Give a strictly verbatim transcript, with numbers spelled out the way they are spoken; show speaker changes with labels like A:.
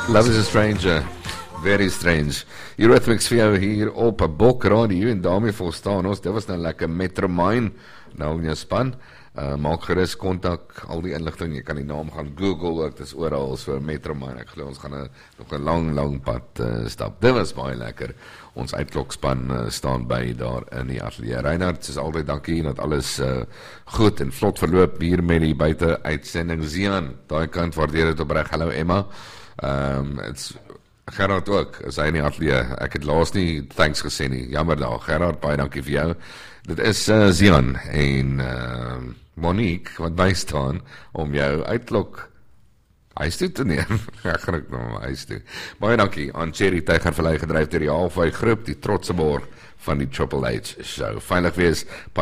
A: Love is a stranger. Very strange. Eurythmics vir jou hier op 'n Bok Radio en daarmee volstaan ons. Dit was nou lekker Metromine nou in jou span. Uh, maak gerus kontak, al die inligting, jy kan die naam gaan Google ook, dis oral so Metromine. Ek glo ons gaan a, nog 'n lang lang pad uh, stap. Dit was baie lekker. Ons uitklokspan uh, staan by daar in die ateljee. Reinhard, soos altyd dankie dat alles uh, goed en vlot verloop hier met die buite uitsending. Zian, daai kant waardeer dit opreg. Hallo Emma. Um, it's Gerard ook, is hy in die ateljee. Ek het laas nie thanks gesê nie. Jammer daar. Gerard, baie dankie vir jou. Dit is uh, Zian en uh, Monique wat bystaan om jou uitklok huis toe te neem. Ek gaan ek nou huis toe. Baie dankie aan Cherry Tygervallei gedryf deur die Halfway groep, die trotse borg van die Triple H show. Veilig wees. Baie